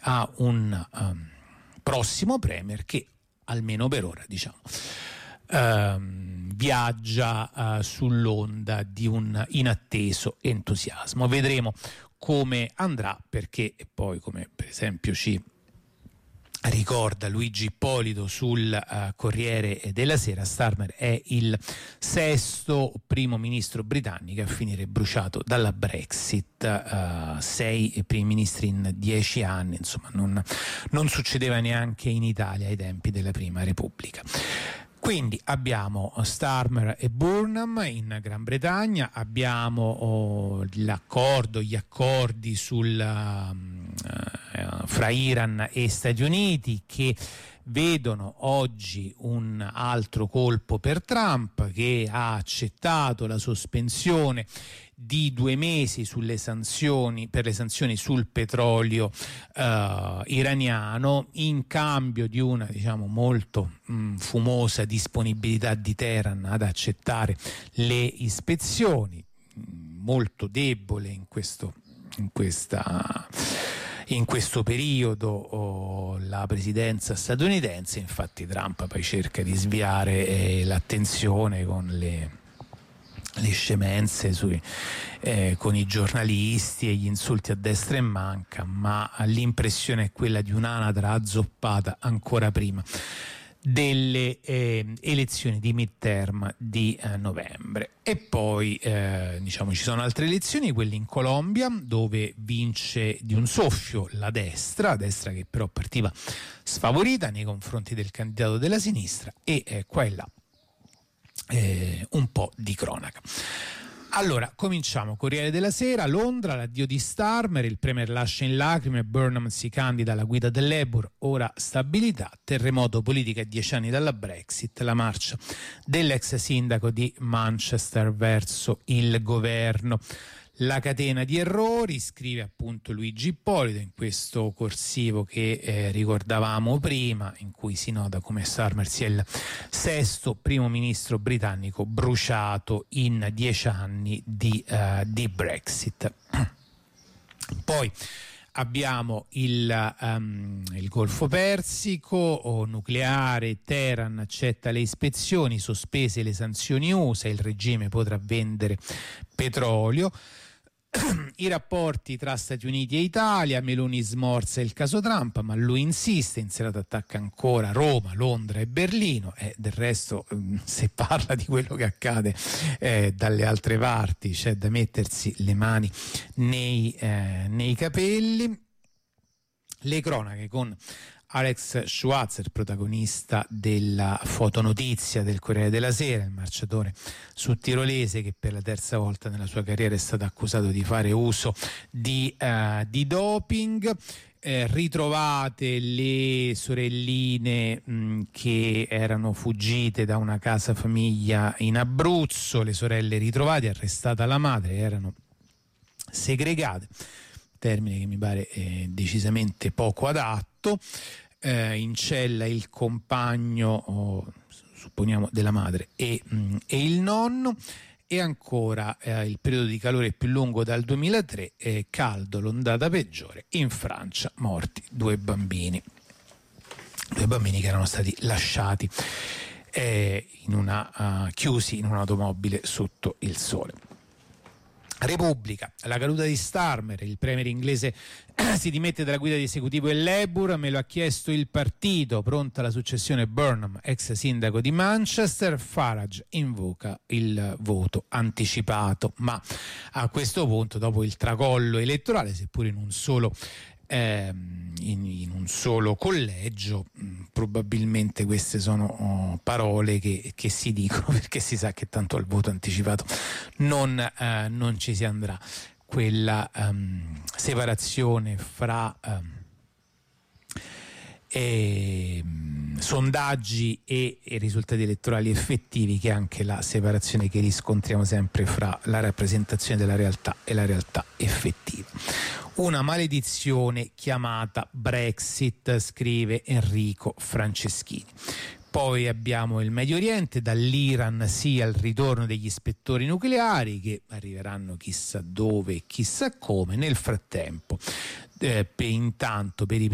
a un prossimo premier che, almeno per ora, diciamo, viaggia sull'onda di un inatteso entusiasmo. Vedremo come andrà, perché poi, come per esempio ci ricorda Luigi Ippolito sul Corriere della Sera, Starmer è il sesto primo ministro britannico a finire bruciato dalla Brexit, 6 primi ministri in 10 anni, insomma non succedeva neanche in Italia ai tempi della Prima Repubblica. Quindi abbiamo Starmer e Burnham in Gran Bretagna, abbiamo gli accordi fra Iran e Stati Uniti, che vedono oggi un altro colpo per Trump, che ha accettato la sospensione di 2 mesi per le sanzioni sul petrolio iraniano, in cambio di una, diciamo, molto fumosa disponibilità di Teheran ad accettare le ispezioni, molto debole in questo periodo la presidenza statunitense. Infatti Trump poi cerca di sviare l'attenzione con le scemenze con i giornalisti e gli insulti a destra e manca, ma l'impressione è quella di un'anatra azzoppata ancora prima delle elezioni di midterm di novembre. E poi diciamo ci sono altre elezioni, quelle in Colombia, dove vince di un soffio la destra che però partiva sfavorita nei confronti del candidato della sinistra, e qua e là un po' di cronaca. Allora, cominciamo. Corriere della Sera, Londra, l'addio di Starmer, il premier lascia in lacrime, Burnham si candida alla guida del Labour, ora stabilità, terremoto politica a 10 anni dalla Brexit, la marcia dell'ex sindaco di Manchester verso il governo. La catena di errori, scrive appunto Luigi Ippolito in questo corsivo che ricordavamo prima, in cui si nota come Starmer sia il sesto primo ministro britannico bruciato in 10 anni di Brexit. Poi abbiamo il Golfo Persico, nucleare, Teheran accetta le ispezioni, sospese le sanzioni USA, il regime potrà vendere petrolio. I rapporti tra Stati Uniti e Italia, Meloni smorza il caso Trump, ma lui insiste, in serata attacca ancora Roma, Londra e Berlino, e del resto se parla di quello che accade dalle altre parti c'è da mettersi le mani nei capelli. Le cronache con Alex Schwarzer, protagonista della fotonotizia del Corriere della Sera, il marciatore sudtirolese che per la terza volta nella sua carriera è stato accusato di fare uso di doping. Ritrovate le sorelline che erano fuggite da una casa famiglia in Abruzzo, le sorelle ritrovate, arrestata la madre, erano segregate, termine che mi pare decisamente poco adatto. In cella il compagno, supponiamo, della madre e il nonno. E ancora il periodo di calore più lungo dal 2003, caldo, l'ondata peggiore in Francia, morti 2 bambini che erano stati lasciati chiusi in un'automobile sotto il sole. Repubblica, la caduta di Starmer, il premier inglese si dimette dalla guida di esecutivo del Labour, me lo ha chiesto il partito, pronta la successione Burnham, ex sindaco di Manchester. Farage invoca il voto anticipato, ma a questo punto, dopo il tracollo elettorale, seppur in un solo collegio, probabilmente queste sono parole che si dicono perché si sa che tanto al voto anticipato non ci si andrà. Quella separazione fra sondaggi e risultati elettorali effettivi, che è anche la separazione che riscontriamo sempre fra la rappresentazione della realtà e la realtà effettiva. Una maledizione chiamata Brexit, scrive Enrico Franceschini. Poi abbiamo il Medio Oriente, dall'Iran sia il ritorno degli ispettori nucleari, che arriveranno chissà dove e chissà come. Nel frattempo, intanto per i